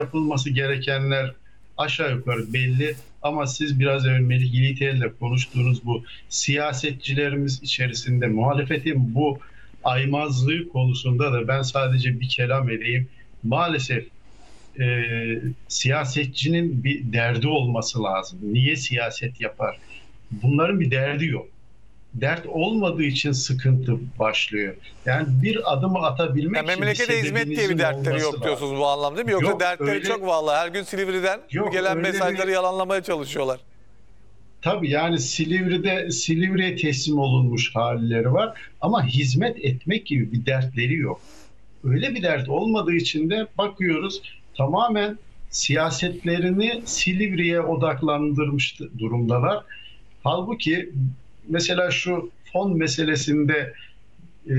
yapılması gerekenler aşağı yukarı belli. Ama siz biraz evvel Melih Yiğitel'le konuştuğunuz bu siyasetçilerimiz içerisinde muhalefetin bu aymazlığı konusunda da ben sadece bir kelam edeyim. Maalesef e, siyasetçinin bir derdi olması lazım. Niye siyaset yapar? Bunların bir derdi yok. Dert olmadığı için sıkıntı başlıyor. Yani bir adımı atabilmek için bir Memlekete hizmet diye bir sebebinizin dertleri olması yok diyorsunuz lazım. bu anlamda değil mi? Yoksa Yok dertleri öyle, çok vallahi. Her gün Silivri'den yok gelen öyle mesajları bir, yalanlamaya çalışıyorlar. tabii yani Silivri'ye teslim olunmuş halleri var ama hizmet etmek gibi bir dertleri yok. Öyle bir dert olmadığı için de bakıyoruz tamamen siyasetlerini Silivri'ye odaklandırmış durumdalar. Halbuki mesela şu fon meselesinde e,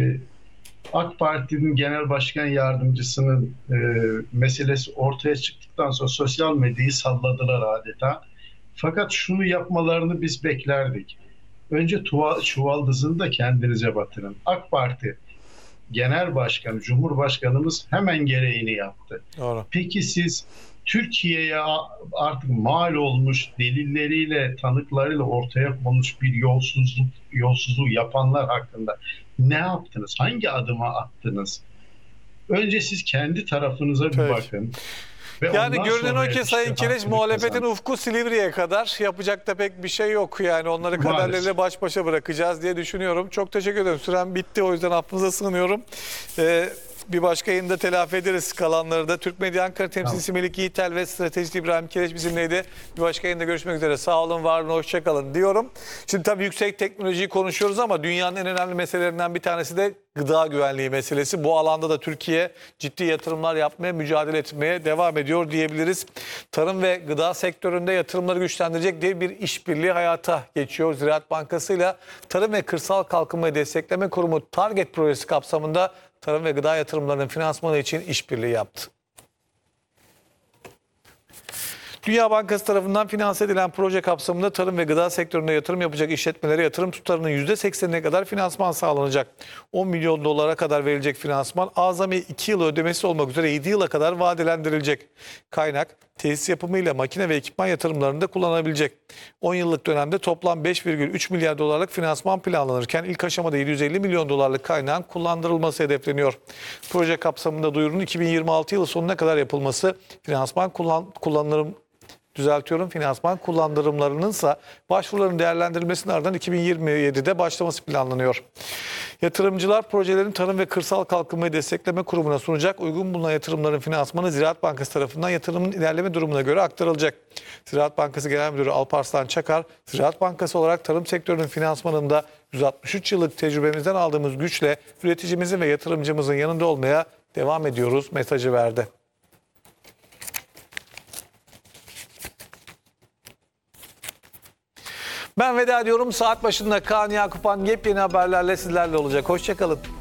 AK Parti'nin genel başkan yardımcısının meselesi ortaya çıktıktan sonra sosyal medyayı salladılar adeta. Fakat şunu yapmalarını biz beklerdik. Önce çuvaldızını da kendinize batırın. AK Parti Genel Başkanı, Cumhurbaşkanımız hemen gereğini yaptı. Doğru. Peki siz Türkiye'ye artık mal olmuş delilleriyle, tanıklarıyla ortaya konmuş bir yolsuzluğu yapanlar hakkında ne yaptınız? Hangi adımı attınız? Önce siz kendi tarafınıza bir Peki. bakın. Ve Yani ondan görünen sonra o ki Sayın Kireç hakkını muhalefetin kazanın. ufku Silivri'ye kadar, yapacak da pek bir şey yok. Yani onları kaderleriyle baş başa bırakacağız diye düşünüyorum. Çok teşekkür ederim. Sürem bitti, o yüzden affınıza sığınıyorum. Bir başka yayında telafi ederiz kalanları da. Türk Medya Ankara temsilcisi Melih Yiğitel ve stratejist İbrahim Kireç bizimleydi. Bir başka yayında görüşmek üzere. Sağ olun, var olun, hoşça kalın diyorum. Şimdi tabii yüksek teknolojiyi konuşuyoruz ama dünyanın en önemli meselelerinden bir tanesi de gıda güvenliği meselesi. Bu alanda da Türkiye ciddi yatırımlar yapmaya, mücadele etmeye devam ediyor diyebiliriz. Tarım ve gıda sektöründe yatırımları güçlendirecek diye bir işbirliği hayata geçiyor. Ziraat Bankası ile Tarım ve Kırsal Kalkınmayı Destekleme Kurumu Target projesi kapsamında tarım ve gıda yatırımlarının finansmanı için işbirliği yaptı. Dünya Bankası tarafından finanse edilen proje kapsamında tarım ve gıda sektöründe yatırım yapacak işletmelere yatırım tutarının %80'ine kadar finansman sağlanacak. 10 milyon dolara kadar verilecek finansman azami 2 yıl ödemesi olmak üzere 7 yıla kadar vadelendirilecek. Kaynak tesis yapımıyla makine ve ekipman yatırımlarında kullanılabilecek. 10 yıllık dönemde toplam 5,3 milyar dolarlık finansman planlanırken ilk aşamada 750 milyon dolarlık kaynağın kullandırılması hedefleniyor. Proje kapsamında duyurunun 2026 yılı sonuna kadar yapılması, finansman kullandırımlarının ise başvuruların değerlendirilmesinin ardından 2027'de başlaması planlanıyor. Yatırımcılar projelerin Tarım ve Kırsal Kalkınmayı Destekleme Kurumu'na sunacak. Uygun bulunan yatırımların finansmanı Ziraat Bankası tarafından yatırımın ilerleme durumuna göre aktarılacak. Ziraat Bankası Genel Müdürü Alparslan Çakar, Ziraat Bankası olarak tarım sektörünün finansmanında 163 yıllık tecrübemizden aldığımız güçle üreticimizin ve yatırımcımızın yanında olmaya devam ediyoruz mesajı verdi. Ben veda ediyorum. Saat başında Kaan Yakupan yepyeni haberlerle sizlerle olacak. Hoşça kalın.